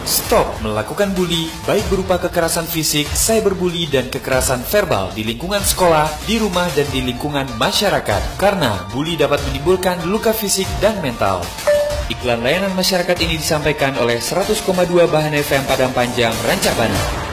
Stop melakukan bully, baik berupa kekerasan fisik, cyberbully, dan kekerasan verbal di lingkungan sekolah, di rumah, dan di lingkungan masyarakat. Karena bully dapat menimbulkan luka fisik dan mental. Iklan layanan masyarakat ini disampaikan oleh 100,2 Bahan FM Padang Panjang, Rancabana.